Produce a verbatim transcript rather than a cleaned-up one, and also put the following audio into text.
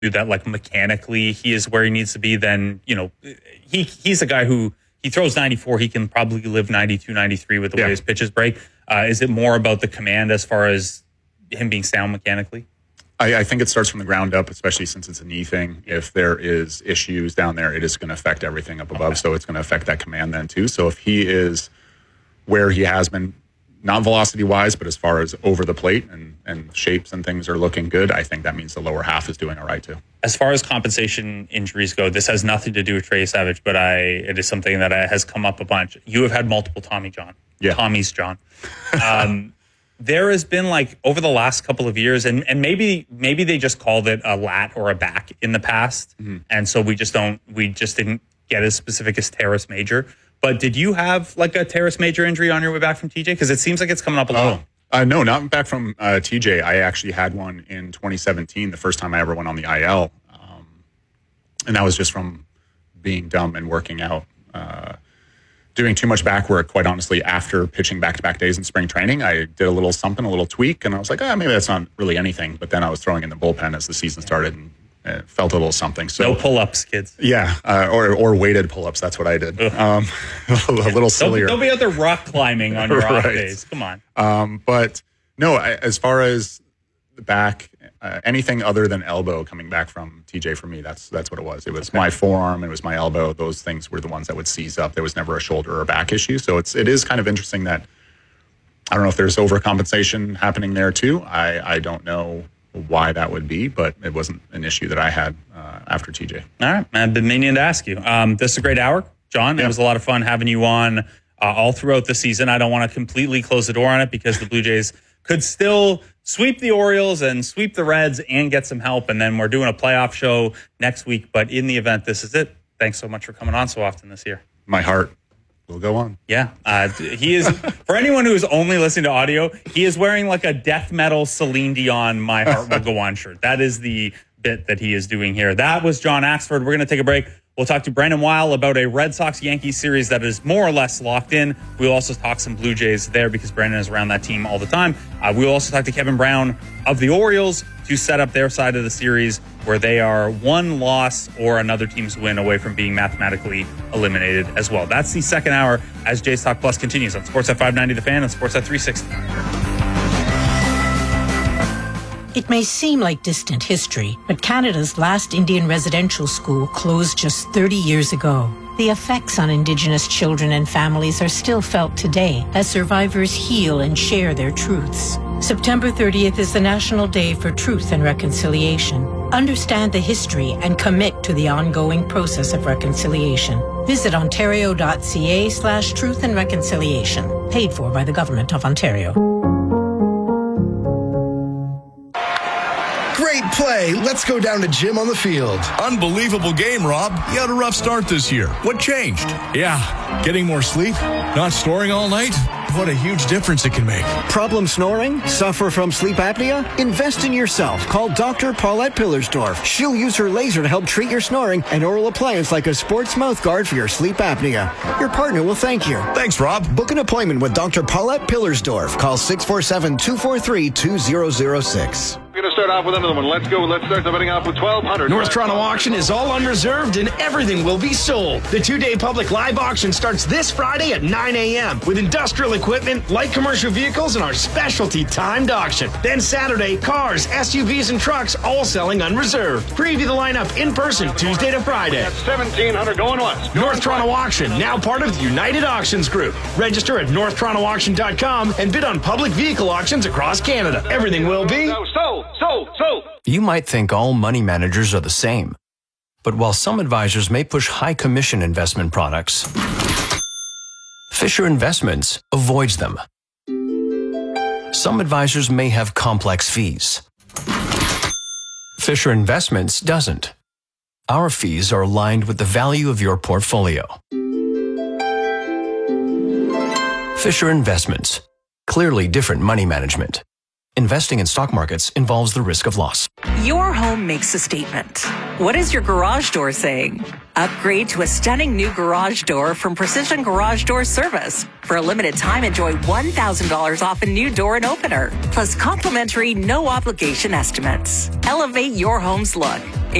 that like mechanically he is where he needs to be, then, you know, he he's a guy who he throws ninety-four. He can probably live ninety-two, ninety-three with the yeah. way his pitches break. Uh, is it more about the command as far as him being sound mechanically? I, I think it starts from the ground up, especially since it's a knee thing. If there is issues down there, it is going to affect everything up above. Okay. So it's going to affect that command then too. So if he is where he has been, not velocity wise, but as far as over the plate and, and shapes and things are looking good, I think that means the lower half is doing all right too. As far as compensation injuries go, this has nothing to do with Trey Savage, but I it is something that has come up a bunch. You have had multiple Tommy John. Yeah. Tommy's John. Um, there has been like over the last couple of years, and, and maybe maybe they just called it a lat or a back in the past. Mm-hmm. And so we just don't we just didn't get as specific as teres major. But did you have like a teres major injury on your way back from T J? Because it seems like it's coming up a lot. Oh, uh, no, not back from uh, T J. I actually had one in twenty seventeen, the first time I ever went on the I L. Um, and that was just from being dumb and working out, uh, doing too much back work, quite honestly, after pitching back-to-back days in spring training. I did a little something, a little tweak, and I was like, oh, maybe that's not really anything. But then I was throwing in the bullpen as the season started, and it felt a little something. So no pull-ups, kids. Yeah, uh, or or weighted pull-ups. That's what I did. Um, a little sillier. Don't, don't be out there rock climbing on your right. off days. Come on. Um, but no, I, as far as the back, uh, anything other than elbow coming back from T J for me, that's that's what it was. It was okay. My forearm. It was my elbow. Those things were the ones that would seize up. There was never a shoulder or back issue. So it's it is kind of interesting that I don't know if there's overcompensation happening there too. I I don't know why that would be, but it wasn't an issue that I had uh, after T J. All right. I've been meaning to ask you. Um, this is a great hour, John. Yeah. It was a lot of fun having you on uh, all throughout the season. I don't want to completely close the door on it because the Blue Jays could still sweep the Orioles and sweep the Reds and get some help. And then we're doing a playoff show next week. But in the event, this is it. Thanks so much for coming on so often this year. My heart will go on. Yeah. Uh, he is, for anyone who is only listening to audio, he is wearing like a death metal Celine Dion My Heart Will Go On shirt. That is the bit that he is doing here. That was John Axford. We're going to take a break. We'll talk to Brandon Weil about a Red Sox-Yankees series that is more or less locked in. We'll also talk some Blue Jays there because Brandon is around that team all the time. Uh, we'll also talk to Kevin Brown of the Orioles to set up their side of the series where they are one loss or another team's win away from being mathematically eliminated as well. That's the second hour as Jays Talk Plus continues on Sportsnet five ninety The Fan and Sportsnet three sixty. It may seem like distant history, but Canada's last Indian residential school closed just thirty years ago. The effects on Indigenous children and families are still felt today as survivors heal and share their truths. September thirtieth is the National Day for Truth and Reconciliation. Understand the history and commit to the ongoing process of reconciliation. Visit ontario.ca slash truth and reconciliation. Paid for by the Government of Ontario. Great play. Let's go down to Jim on the field. Unbelievable game, Rob. You had a rough start this year. What changed? Yeah, getting more sleep, not snoring all night. What a huge difference it can make. Problem snoring? Suffer from sleep apnea? Invest in yourself. Call Doctor Paulette Pillersdorf. She'll use her laser to help treat your snoring and oral appliance like a sports mouth guard for your sleep apnea. Your partner will thank you. Thanks, Rob. Book an appointment with Doctor Paulette Pillersdorf. Call six four seven, two four three, two zero zero six. We're going to start off with another one. Let's go. Let's start the betting off with twelve hundred. North Toronto Auction is all unreserved and everything will be sold. The two-day public live auction starts this Friday at nine a.m. with industrial equipment, light commercial vehicles, and our specialty timed auction. Then Saturday, cars, S U Vs, and trucks all selling unreserved. Preview the lineup in person Tuesday to Friday. That's seventeen hundred going once. North Toronto Auction, now part of the United Auctions Group. Register at north toronto auction dot com and bid on public vehicle auctions across Canada. Everything will be so, so, so, so. You might think all money managers are the same. But while some advisors may push high commission investment products, Fisher Investments avoids them. Some advisors may have complex fees. Fisher Investments doesn't. Our fees are aligned with the value of your portfolio. Fisher Investments. Clearly different money management. Investing in stock markets involves the risk of loss. Your home makes a statement. What is your garage door saying? Upgrade to a stunning new garage door from Precision Garage Door Service. For a limited time, enjoy one thousand dollars off a new door and opener, plus complimentary no obligation estimates. Elevate your home's look.